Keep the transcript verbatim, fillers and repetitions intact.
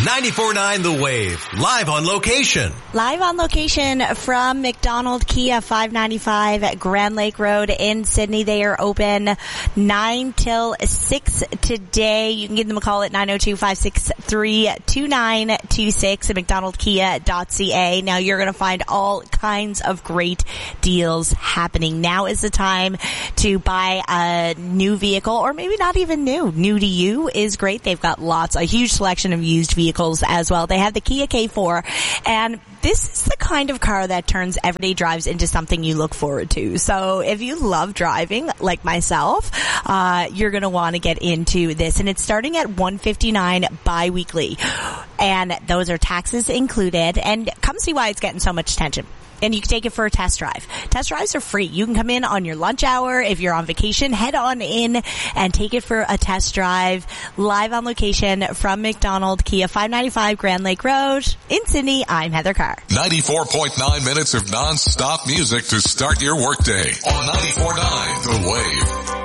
ninety-four point nine The Wave, live on location. Live on location from McDonald Kia, five ninety-five at Grand Lake Road in Sydney. They are open nine till six today. You can give them a call at nine oh two, five six three, two nine two six at mcdonald kia dot c a. Now you're going to find all kinds of great deals happening. Now is the time to buy a new vehicle, or maybe not even new. New to you is great. They've got lots, a huge selection of used vehicles as well. They have the Kia K four, and this is the kind of car that turns everyday drives into something you look forward to. So if you love driving, like myself, uh, you're going to want to get into this. And it's starting at one hundred fifty-nine dollars bi-weekly. And those are taxes included. And come see why it's getting so much attention. And you can take it for a test drive. Test drives are free. You can come in on your lunch hour. If you're on vacation, head on in and take it for a test drive. Live on location from McDonald Kia, five ninety-five Grand Lake Road in Sydney. I'm Heather Carr. ninety-four point nine minutes of non-stop music to start your workday on ninety-four point nine The Wave.